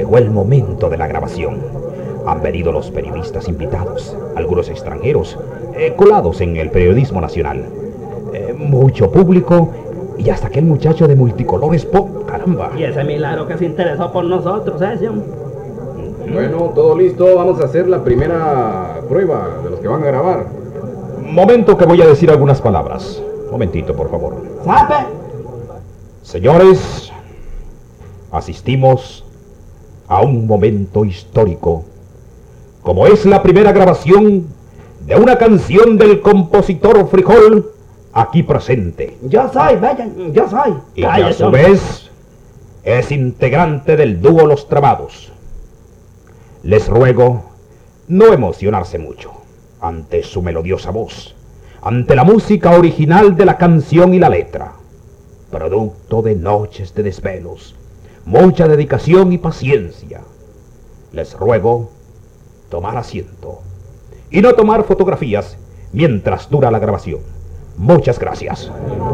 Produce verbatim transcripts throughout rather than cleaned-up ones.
llegó el momento de la grabación. Han venido los periodistas invitados, algunos extranjeros, eh, colados en el periodismo nacional. Eh, mucho público y hasta aquel muchacho de multicolores pop, caramba. Y ese milagro que se interesó por nosotros, ¿eh? Bueno, todo listo, vamos a hacer la primera prueba de los que van a grabar. Momento que voy a decir algunas palabras. Momentito, por favor. ¿Sabe? Señores, asistimos a un momento histórico, como es la primera grabación de una canción del compositor Frijol aquí presente. Yo soy, vayan, yo soy. Y que a su vez es integrante del dúo Los Trabados. Les ruego no emocionarse mucho ante su melodiosa voz, ante la música original de la canción y la letra, producto de noches de desvelos, mucha dedicación y paciencia. Les ruego tomar asiento y no tomar fotografías mientras dura la grabación. Muchas gracias.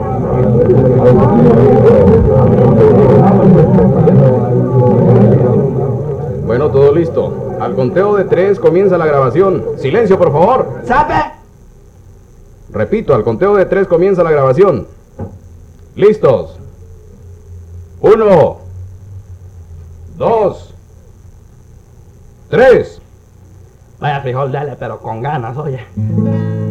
Bueno, todo listo. Al conteo de tres comienza la grabación. Silencio, por favor. ¿Sabe? Repito, al conteo de tres comienza la grabación. ¿Listos? Uno, dos, tres. Vaya, Frijol, dale, pero con ganas, oye.